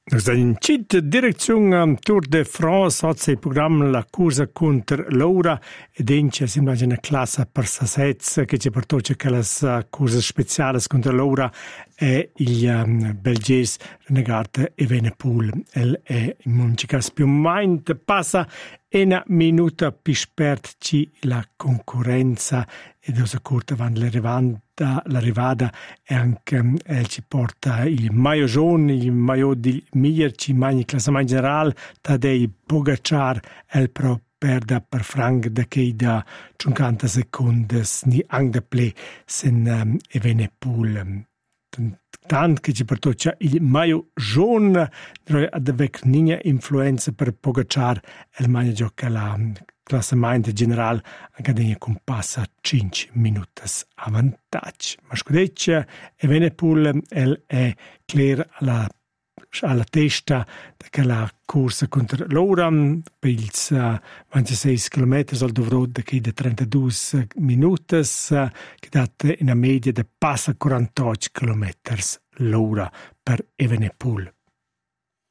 In cit direzione Tour de France hat il programma la corsa contro Laura ed c'è sembra una classe per Sassez che ci portato che le corse speciali contro Laura è il belgese Renegade Evenepoel. È in Moncicas più mind passa una minuta più sperti la concorrenza e dosa corta van l'arrivata e anche ci porta il maillot jaune, il maillot di miglior ci magni classamento generale Tadej Pogačar el pro perda per Frank da che da 50 secondi ni anche da play sen Evenepoel. Tant che ci porta il maillot jaune ad avec ninguna influenza per Pogačar el magna gioca la classamento generale Accademia compassa 5 minuti a vantaggio. Ma scudeccia Evenepoel è clear alla testa della corsa contro Laura per i 26 km al dovrò che da 32 minuti che dà una media di passa 48 km l'ora per Evenepoel.